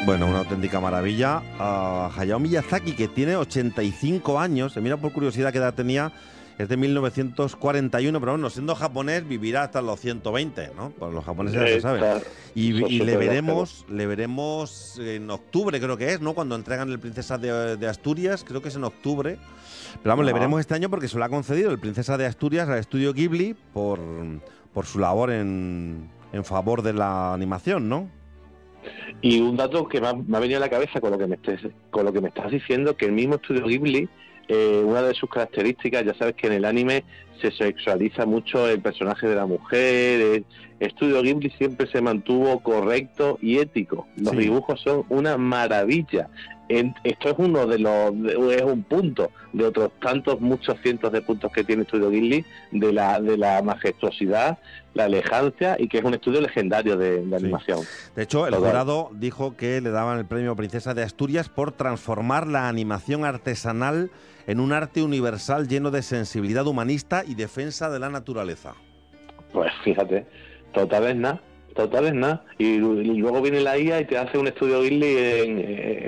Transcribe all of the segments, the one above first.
Bueno, una auténtica maravilla. Hayao Miyazaki, que tiene 85 años, mira por curiosidad qué edad tenía, es de 1941, pero bueno, siendo japonés vivirá hasta los 120, ¿no? Pues los japoneses ya se saben. Y le veremos en octubre, creo que es, ¿no? Cuando entregan el Princesa de Asturias, creo que es en octubre. Pero vamos, le veremos este año porque se lo ha concedido el Princesa de Asturias al estudio Ghibli por su labor en favor de la animación, ¿no? Y un dato que me ha venido a la cabeza con lo que me estás diciendo, que el mismo estudio Ghibli, una de sus características, ya sabes que en el anime se sexualiza mucho el personaje de la mujer. El estudio Ghibli siempre se mantuvo correcto y ético. Los dibujos son una maravilla. Esto es es un punto de otros tantos, muchos cientos de puntos que tiene Estudio Ghibli, de la majestuosidad, la elegancia, y que es un estudio legendario de animación. De hecho, el jurado dijo que le daban el premio Princesa de Asturias por transformar la animación artesanal en un arte universal lleno de sensibilidad humanista y defensa de la naturaleza. Pues fíjate, total es nada. Y luego viene la IA y te hace un estudio Ghibli. Es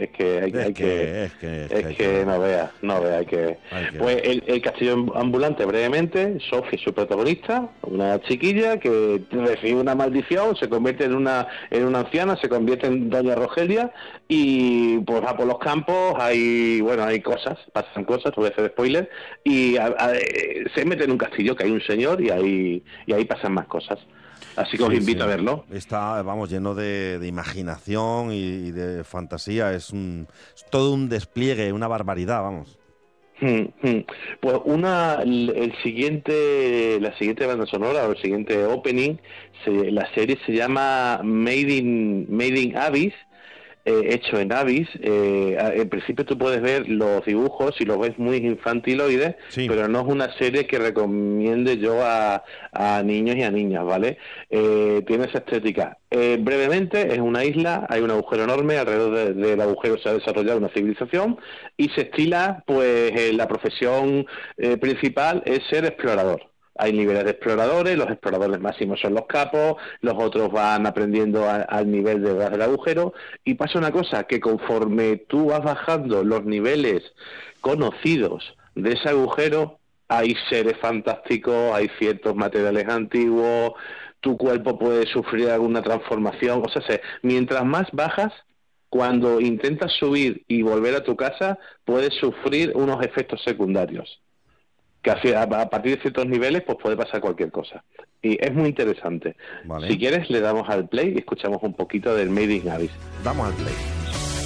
que no veas. Pues el castillo ambulante, brevemente. Sophie, su protagonista, una chiquilla que recibe una maldición, se convierte en una anciana, se convierte en Doña Rogelia, y pues va por los campos, pasan cosas, te voy a hacer spoiler, y se mete en un castillo que hay un señor, y ahí pasan más cosas. Así que os invito a verlo. Está, lleno de imaginación y de fantasía. Es todo un despliegue, una barbaridad, vamos. Pues la siguiente banda sonora, o el siguiente opening, la serie se llama Made in Abyss, hecho en Abyss. En principio tú puedes ver los dibujos y los ves muy infantiloides, pero no es una serie que recomiende yo a niños y a niñas, ¿vale? Tiene esa estética. Brevemente, es una isla, hay un agujero enorme, alrededor del agujero se ha desarrollado una civilización, y se estila, pues, la profesión principal es ser explorador. Hay niveles de exploradores, los exploradores máximos son los capos, los otros van aprendiendo al nivel del agujero, y pasa una cosa, que conforme tú vas bajando los niveles conocidos de ese agujero, hay seres fantásticos, hay ciertos materiales antiguos, tu cuerpo puede sufrir alguna transformación, mientras más bajas, cuando intentas subir y volver a tu casa, puedes sufrir unos efectos secundarios, que a partir de ciertos niveles pues puede pasar cualquier cosa. Y es muy interesante. Vale. Si quieres, le damos al play y escuchamos un poquito del Made in Abyss. Damos al play.